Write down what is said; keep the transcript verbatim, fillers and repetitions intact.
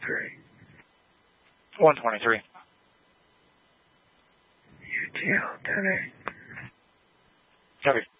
three. one twenty-three. U T L ten eight. Copy.